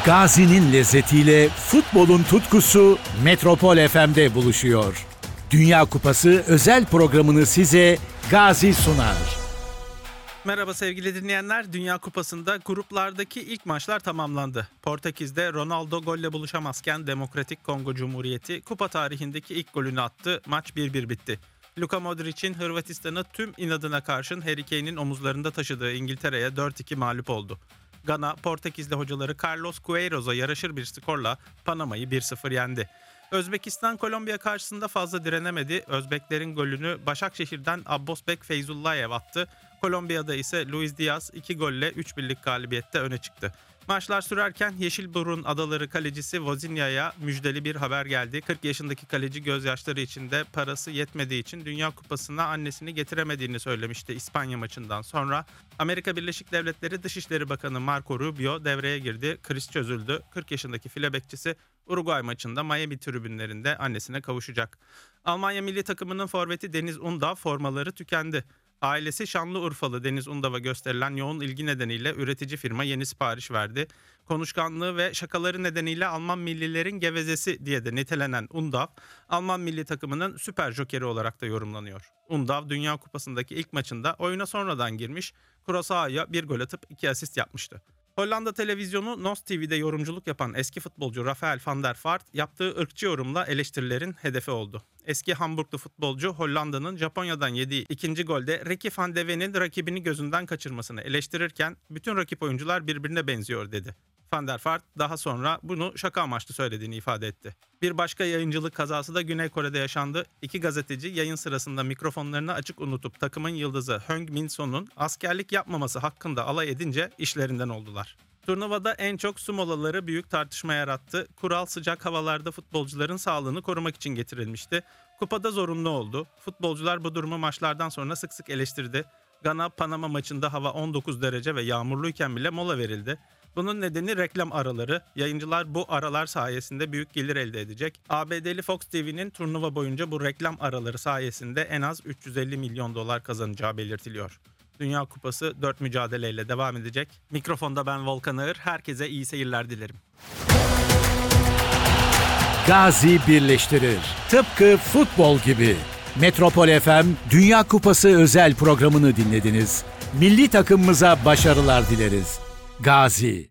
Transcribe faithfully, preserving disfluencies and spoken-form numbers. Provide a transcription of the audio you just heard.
Gazi'nin lezzetiyle futbolun tutkusu Metropol F M'de buluşuyor. Dünya Kupası özel programını size Gazi sunar. Merhaba sevgili dinleyenler. Dünya Kupası'nda gruplardaki ilk maçlar tamamlandı. Portekiz'de Ronaldo golle buluşamazken Demokratik Kongo Cumhuriyeti kupa tarihindeki ilk golünü attı. Maç bir bir bitti. Luka Modric'in Hırvatistan'ı tüm inadına karşın Harry Kane'in omuzlarında taşıdığı İngiltere'ye dört iki mağlup oldu. Gana, Portekizli hocaları Carlos Queiroz'a yaraşır bir skorla Panama'yı bir sıfır yendi. Özbekistan Kolombiya karşısında fazla direnemedi. Özbeklerin golünü Başakşehir'den Abbosbek Feyzullayev attı. Kolombiya'da ise Luis Diaz iki golle üç birlik galibiyette öne çıktı. Maçlar sürerken Yeşilburun Adaları kalecisi Vozinha'ya müjdeli bir haber geldi. kırk yaşındaki kaleci gözyaşları içinde parası yetmediği için Dünya Kupası'na annesini getiremediğini söylemişti İspanya maçından sonra. Amerika Birleşik Devletleri Dışişleri Bakanı Marco Rubio devreye girdi. Kriz çözüldü. kırk yaşındaki file bekçisi Uruguay maçında Miami tribünlerinde annesine kavuşacak. Almanya milli takımının forveti Deniz Undav formaları tükendi. Ailesi Şanlıurfalı Deniz Undav'a gösterilen yoğun ilgi nedeniyle üretici firma yeni sipariş verdi. Konuşkanlığı ve şakaları nedeniyle Alman millilerin gevezesi diye de nitelenen Undav, Alman milli takımının süper jokeri olarak da yorumlanıyor. Undav, Dünya Kupası'ndaki ilk maçında oyuna sonradan girmiş, Curaçao'ya bir gol atıp iki asist yapmıştı. Hollanda televizyonu N O S T V'de yorumculuk yapan eski futbolcu Rafael van der Vaart yaptığı ırkçı yorumla eleştirilerin hedefi oldu. Eski Hamburglu futbolcu Hollanda'nın Japonya'dan yediği ikinci golde Ricky van de Ven'in rakibini gözünden kaçırmasını eleştirirken bütün rakip oyuncular birbirine benziyor dedi. Van der Vaart daha sonra bunu şaka amaçlı söylediğini ifade etti. Bir başka yayıncılık kazası da Güney Kore'de yaşandı. İki gazeteci yayın sırasında mikrofonlarını açık unutup takımın yıldızı Heung Min Son'un askerlik yapmaması hakkında alay edince işlerinden oldular. Turnuvada en çok su molaları büyük tartışma yarattı. Kural sıcak havalarda futbolcuların sağlığını korumak için getirilmişti. Kupada zorunlu oldu. Futbolcular bu durumu maçlardan sonra sık sık eleştirdi. Gana-Panama maçında hava on dokuz derece ve yağmurluyken bile mola verildi. Bunun nedeni reklam araları. Yayıncılar bu aralar sayesinde büyük gelir elde edecek. A B D'li Fox T V'nin turnuva boyunca bu reklam araları sayesinde en az üç yüz elli milyon dolar kazanacağı belirtiliyor. Dünya Kupası dört mücadeleyle devam edecek. Mikrofonda ben Volkan Ağır. Herkese iyi seyirler dilerim. Gazi birleştirir. Tıpkı futbol gibi. Metropol F M Dünya Kupası özel programını dinlediniz. Milli takımımıza başarılar dileriz. Gazi.